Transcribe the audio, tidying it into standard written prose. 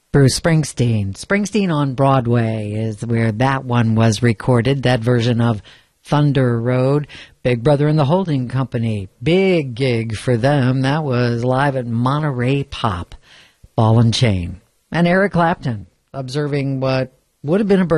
Bruce Springsteen. Springsteen on Broadway is where that one was recorded, that version of Thunder Road. Big Brother and the Holding Company. Big gig for them. That was live at Monterey Pop. Ball and Chain. And Eric Clapton, observing what would have been a